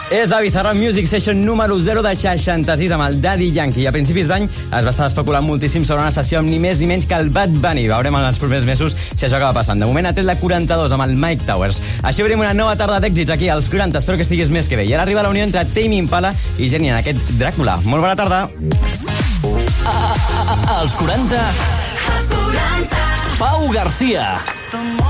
És la Bizarrap Music Session número 0 de 66 amb el Daddy Yankee. A principis d'any es va estar especulant moltíssim sobre una sessió amb ni més ni menys que el Bad Bunny. Veurem en els propers mesos si això acaba passant. De moment ha tret la 42 amb el Mike Towers. Així obrim una nova tarda d'èxits aquí als 40. Espero que estiguis més que bé. I ara arriba la unió entre Tame Impala i Geni en aquest Dràcula. Molt bona tarda. Als 40, Pau Garcia.